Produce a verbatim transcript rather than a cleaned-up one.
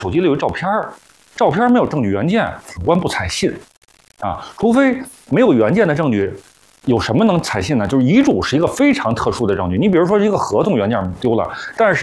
手机里有照片儿，照片没有证据原件，法官不采信啊，除非没有原件的证据。有什么能采信呢？就是遗嘱是一个非常特殊的证据。你比如说一个合同原件丢了，但是